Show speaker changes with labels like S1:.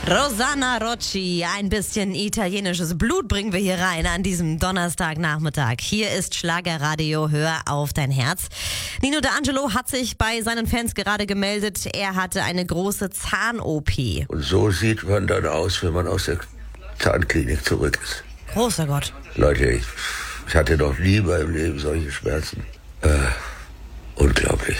S1: Rosanna Rocci, ein bisschen italienisches Blut bringen wir hier rein an diesem Donnerstagnachmittag. Hier ist Schlagerradio, hör auf dein Herz. Nino D'Angelo hat sich bei seinen Fans gerade gemeldet, er hatte eine große Zahn-OP.
S2: Und so sieht man dann aus, wenn man aus der Zahnklinik zurück ist.
S1: Großer Gott.
S2: Leute, ich hatte noch nie in meinem Leben solche Schmerzen. Unglaublich.